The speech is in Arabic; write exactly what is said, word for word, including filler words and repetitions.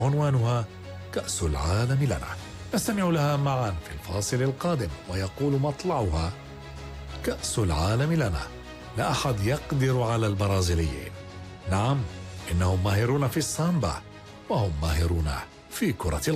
عنوانها كأس العالم لنا. نستمع لها معا في الفاصل القادم، ويقول مطلعها: كأس العالم لنا، لا أحد يقدر على البرازيليين. نعم، إنهم ماهرون في السامبا، وهم ماهرون في كرة